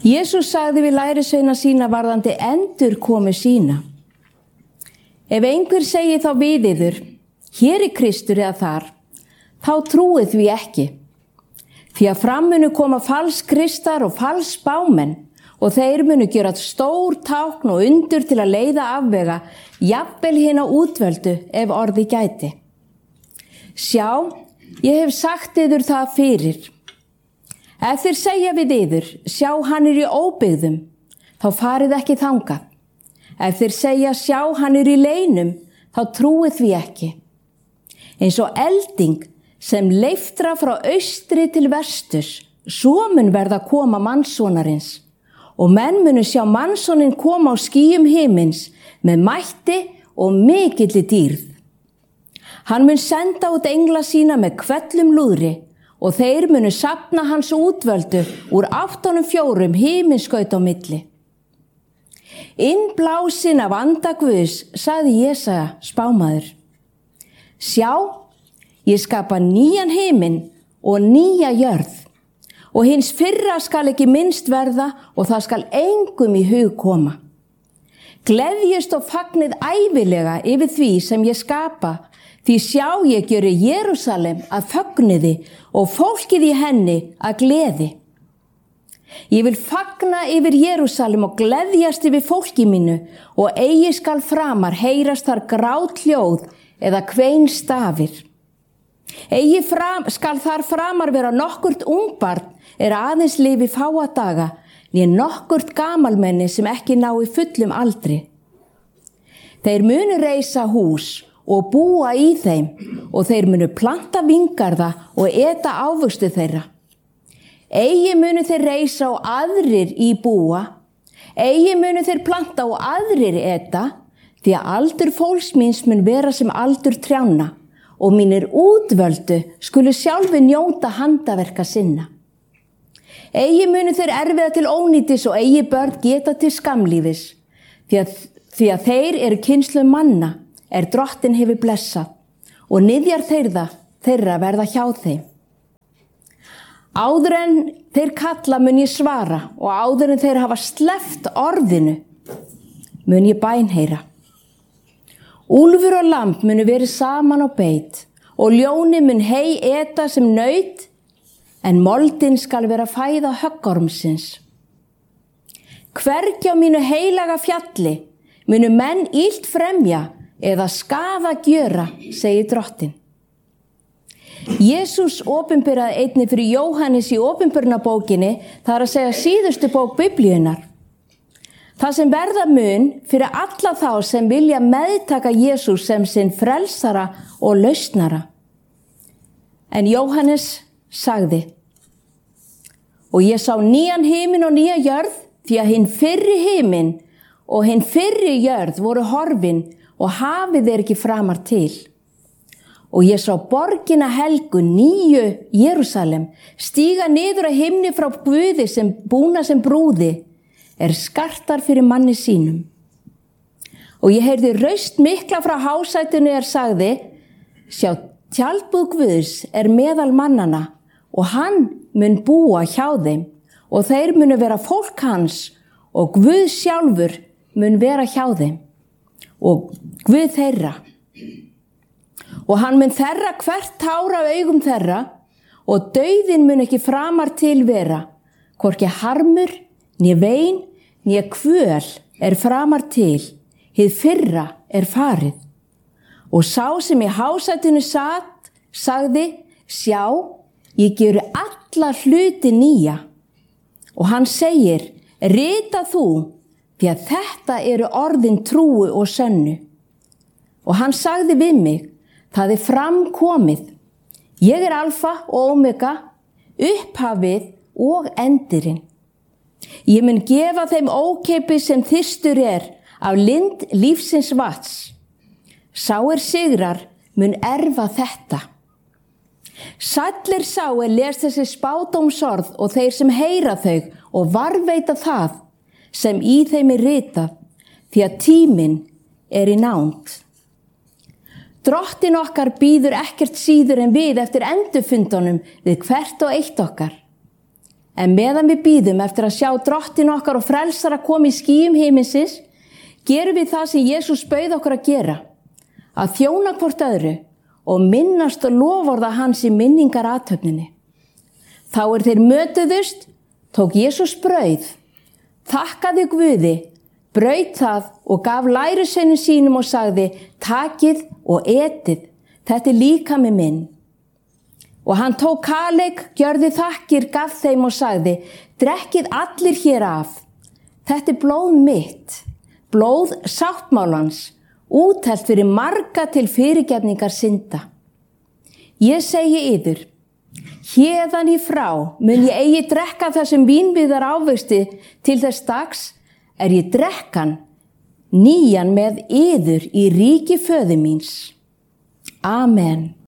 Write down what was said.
Jesús sagði við lærisveina sína varðandi endurkomu sína. Ef einhver segir þá við yður, hér er Kristur eða þar, þá trúið því ekki. Því að fram munu koma falskristar og falsspámenn og þeir munu gera stór tákn og undur til að leiða afvega, jafnvel hina útvöldu ef orði gæti. Sjá, ég hef sagt yður það fyrir. Ef þeir segja við yður, sjá hann er í óbyggðum, þá farið ekki þangað. Ef þeir segja, sjá hann er í leynum, þá trúið því ekki. Eins og elding sem leiftra frá austri til vesturs, svo mun verða koma mannssonarins. Og menn munu sjá mannssonin koma á skýjum himins með mætti og mikilli dýrð. Hann mun senda út engla sína með hvellum lúðri og þeir munu safna hans útvöldu úr 84 himinskaut á milli. Innblásin af anda Guðs, sagði Jesaja spámaður. Sjá, ég skapa nýjan himin og nýja jörð. Og hins fyrra skal ekki minnst verða og það skal engum í hug koma. Gleðjist og fagnið ævilega yfir því sem ég skapa, því sjá ég gjöri Jerúsalem að fögnuði og fólkið í henni að gleði. Ég vil fagna yfir Jerúsalem og gleðjast yfir fólki mínu og eigi skal framar heyrast þar gráthljóð eða kvein stafir. Eigi skal þar framar vera nokkurt ungbarn aðeins lifi fáa daga, né nokkurt gamalmenni sem ekki nái fullum aldri. Þeir munu reisa hús og búa í þeim og þeir munu planta vingarða og eta ávöxtu þeirra. Eigi munu þeir reisa og aðrir í búa, eigi munu þeir planta og aðrir eta, því að aldur fólks míns mun vera sem aldur trjánna og mínir útvöldu skulu sjálfi njóta handaverka sinna. Eigi munu þeir erfiða til ónýtis og eigi börn geta til skamlífis, því að þeir eru kynslum manna, drottinn hefur blessað, og niðjar þeirra verða hjá þeim. Áður en þeir kalla mun ég svara, og áður en þeir hafa sleppt orðinu, mun ég bænheyra. Úlfur og lamb munu verið saman á beit, og ljóni mun hey eta sem naut, en moldin skal vera fæða höggormsins. Hvergi á mínu heilaga fjalli munu menn illt fremja eða skaða gjöra, segir drottinn. Jesús opinberaði einnig fyrir Jóhannes í opinberunarbókinni, það að segja síðustu bók Biblíunnar. Það sem verða mun fyrir alla þá sem vilja meðtaka Jesús sem sinn frelsara og lausnara. En Jóhannes sagði, og ég sá nýjan himin og nýja jörð, því að hinn fyrri himin og hinn fyrri jörð voru horfin og hafið ekki framar til. Og ég sá borgina helgu nýju Jerúsalem stíga niður að himni frá Guði sem búna sem brúði, skartar fyrir manni sínum. Og ég heyrði raust mikla frá hásætinu sagði, sjá, tjaldbúð Guðs meðal mannana og hann mun búa hjá þeim og þeir munu vera fólk hans og Guð sjálfur mun vera hjá þeim og Guð þeirra. Og hann mun þerra hvert tár af augum þeirra og dauðinn mun ekki framar til vera, hvorki harmur, né vein, né kvöl framar til, hið fyrra farið. Og sá sem í hásætinu sat, sagði, sjá, ég geri alla hluti nýja. Og hann segir, rita þú, því að þetta orðin trúu og sönnu. Og hann sagði við mig, það framkomið. Ég alfa og omega, upphafið og endirinn. Ég mun gefa þeim ókeypis sem þyrstur af lind lífsins vats. Sá sigrar mun erfa þetta. Sællir sá les þessi spádómsorð og þeir sem heyra þau og varðveita það sem í þeim ritað, því að tíminn í nánd. Drottinn okkar bíður ekkert síður en við eftir endurfundunum við hvert og eitt okkar. En meðan við bíðum eftir að sjá drottin okkar og frelsara koma í skýjum himinsins, gerum við það sem Jesús bauð okkur að gera, að þjóna hvort öðru og minnast og loforða hans í minningarathöfninni. Þá þeir mötuðust, tók Jesús brauð, þakkaði Guði, braut það og gaf lærisveinum sínum og sagði, takið og etið, þetta líkami minn. Og hann tók kaleik, gjörði þakkir, gaf þeim og sagði, drekkið allir hér af. Þetta blóð mitt, blóð sáttmálans, úthellt fyrir marga til fyrirgefningar synda. Ég segi yður, héðan í frá mun ég eigi drekka þessum vínviðar ávexti til þess dags ég drekkan nýjan með yður í ríki föður míns. Amen.